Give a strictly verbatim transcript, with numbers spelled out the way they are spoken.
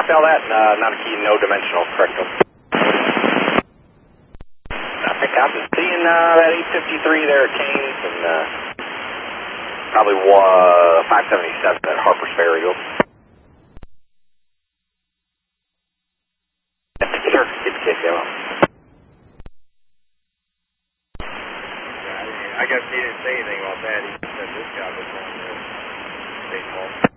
copy all that, and uh, not a key, no dimensional, correct. I think I'm just seeing uh, that eight fifty-three there at Canes, and uh, probably uh, five seventy-seven at Harper's Ferry. Sure, get the case going. I guess he didn't say anything about that. He said this guy was on the baseball.